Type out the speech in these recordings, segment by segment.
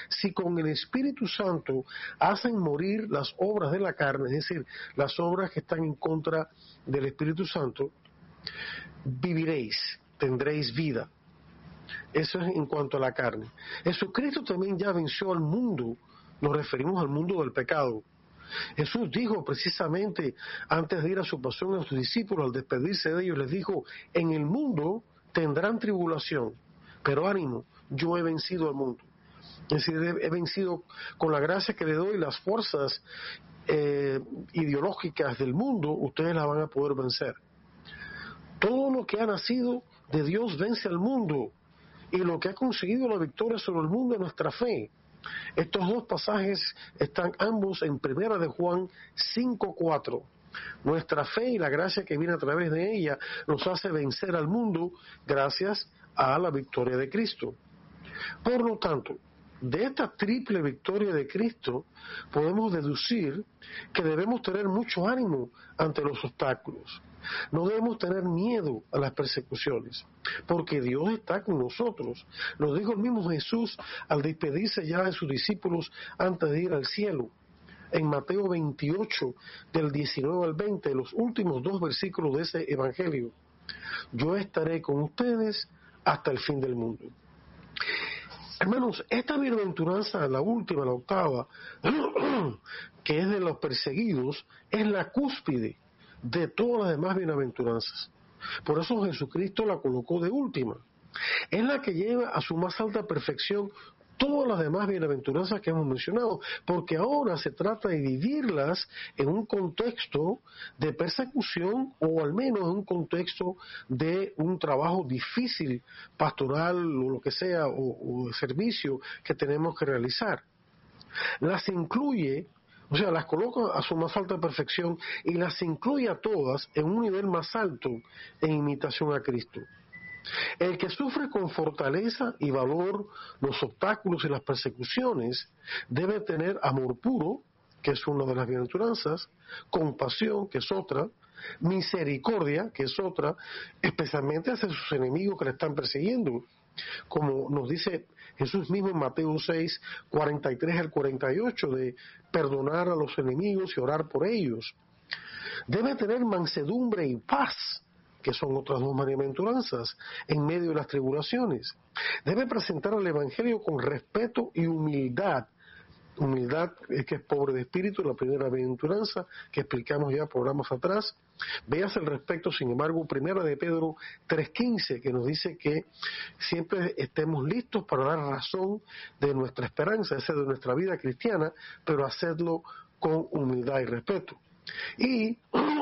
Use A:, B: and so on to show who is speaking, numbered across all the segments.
A: si con el Espíritu Santo hacen morir las obras de la carne, es decir, las obras que están en contra del Espíritu Santo, viviréis, tendréis vida. Eso es en cuanto a la carne. Jesucristo también ya venció al mundo, nos referimos al mundo del pecado. Jesús dijo precisamente antes de ir a su pasión a sus discípulos, al despedirse de ellos, les dijo: en el mundo tendrán tribulación, pero ánimo, yo he vencido al mundo. Es decir, he vencido con la gracia que le doy las fuerzas ideológicas del mundo, ustedes las van a poder vencer. Todo lo que ha nacido de Dios vence al mundo, y lo que ha conseguido la victoria sobre el mundo es nuestra fe. Estos dos pasajes están ambos en 1 de Juan 5:4. Nuestra fe y la gracia que viene a través de ella nos hace vencer al mundo gracias a la victoria de Cristo. Por lo tanto, de esta triple victoria de Cristo podemos deducir que debemos tener mucho ánimo ante los obstáculos. No debemos tener miedo a las persecuciones, porque Dios está con nosotros. Lo dijo el mismo Jesús al despedirse ya de sus discípulos antes de ir al cielo. En Mateo 28, del 19 al 20, los últimos 2 versículos de ese evangelio: yo estaré con ustedes hasta el fin del mundo. Hermanos, esta bienaventuranza, la última, la octava, que es de los perseguidos, es la cúspide de todas las demás bienaventuranzas. Por eso Jesucristo la colocó de última. Es la que lleva a su más alta perfección todas las demás bienaventuranzas que hemos mencionado, porque ahora se trata de vivirlas en un contexto de persecución, o al menos en un contexto de un trabajo difícil, pastoral o lo que sea, o de servicio que tenemos que realizar. Las incluye, o sea, las coloca a su más alta perfección y las incluye a todas en un nivel más alto en imitación a Cristo. El que sufre con fortaleza y valor los obstáculos y las persecuciones debe tener amor puro, que es una de las bienaventuranzas, compasión, que es otra, misericordia, que es otra, especialmente hacia sus enemigos que le están persiguiendo, como nos dice Jesús mismo en Mateo 6, 43 al 48, de perdonar a los enemigos y orar por ellos. Debe tener mansedumbre y paz, que son otras 2 bienaventuranzas, en medio de las tribulaciones. Debe presentar el Evangelio con respeto y humildad. Humildad es que es pobre de espíritu, la primera bienaventuranza que explicamos ya programas atrás. Veas al respecto, sin embargo, 1 de Pedro 3:15, que nos dice que siempre estemos listos para dar razón de nuestra esperanza, esa de nuestra vida cristiana, pero hacerlo con humildad y respeto. Y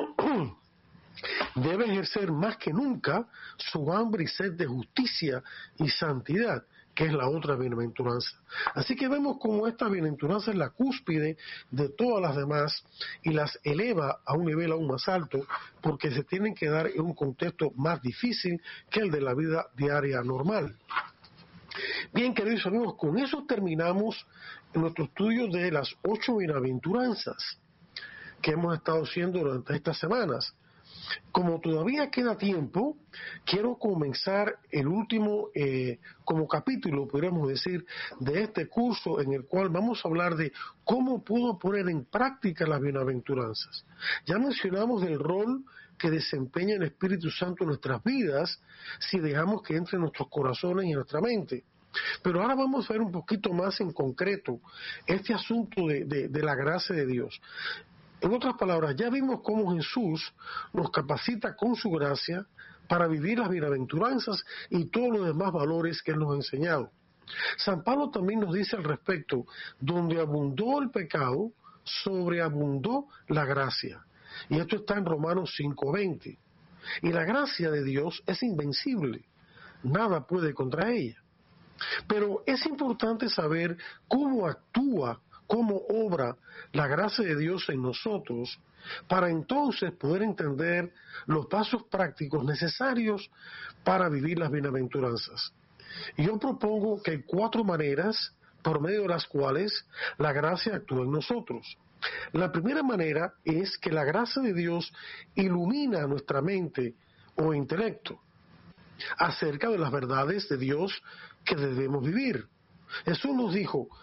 A: debe ejercer más que nunca su hambre y sed de justicia y santidad, que es la otra bienaventuranza. Así que vemos cómo esta bienaventuranza es la cúspide de todas las demás y las eleva a un nivel aún más alto, porque se tienen que dar en un contexto más difícil que el de la vida diaria normal. Bien, queridos amigos, con eso terminamos nuestro estudio de las 8 bienaventuranzas que hemos estado haciendo durante estas semanas. Como todavía queda tiempo, quiero comenzar el último como capítulo, podríamos decir, de este curso, en el cual vamos a hablar de cómo puedo poner en práctica las bienaventuranzas. Ya mencionamos del rol que desempeña el Espíritu Santo en nuestras vidas si dejamos que entre en nuestros corazones y en nuestra mente. Pero ahora vamos a ver un poquito más en concreto este asunto de la gracia de Dios. En otras palabras, ya vimos cómo Jesús nos capacita con su gracia para vivir las bienaventuranzas y todos los demás valores que Él nos ha enseñado. San Pablo también nos dice al respecto: donde abundó el pecado, sobreabundó la gracia. Y esto está en Romanos 5:20. Y la gracia de Dios es invencible, nada puede contra ella. Pero es importante saber cómo actúa, cómo obra la gracia de Dios en nosotros, para entonces poder entender los pasos prácticos necesarios para vivir las bienaventuranzas. Y yo propongo que hay 4 maneras por medio de las cuales la gracia actúa en nosotros. La primera manera es que la gracia de Dios ilumina nuestra mente o intelecto acerca de las verdades de Dios que debemos vivir. Jesús nos dijo: